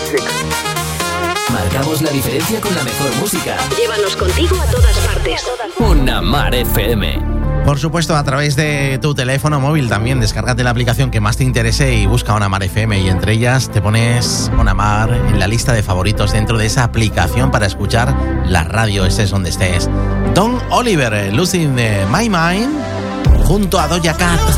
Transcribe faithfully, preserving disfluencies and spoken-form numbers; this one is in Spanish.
Music. Marcamos la diferencia con la mejor música. Llévanos contigo a todas partes. Una Mar F M. Por supuesto, a través de tu teléfono móvil también, descárgate la aplicación que más te interese y busca Una Mar F M, y entre ellas te pones Una Mar en la lista de favoritos dentro de esa aplicación para escuchar la radio, estés donde estés. Don Oliver, Losing My Mind, junto a Doja Cat.